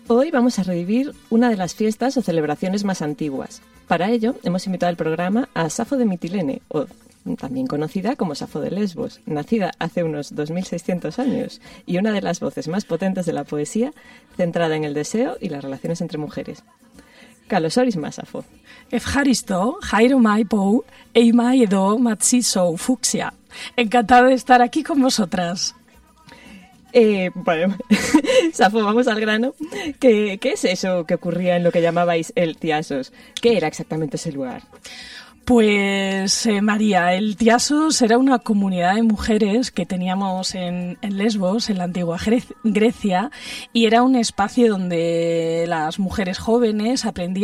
Hoy vamos a revivir una de las fiestas o celebraciones más antiguas. Para ello, hemos invitado al programa a Safo de Mitilene, o también conocida como Safo de Lesbos, nacida hace unos 2600 años y una de las voces más potentes de la poesía, centrada en el deseo y las relaciones entre mujeres. Καλωσόρισμα, Safo. Ευχαριστώ, χαίρομαι που είμαι εδώ μαζί σου, Fucsia. Encantada de estar aquí con vosotras. Bueno, Safo, vamos al grano. ¿Qué es eso que ocurría en lo que llamabais el Tiasos? ¿Qué era exactamente ese lugar? Pues María, el Tiasos era una comunidad de mujeres que teníamos en Lesbos, en la antigua Grecia, y era un espacio donde las mujeres jóvenes aprendían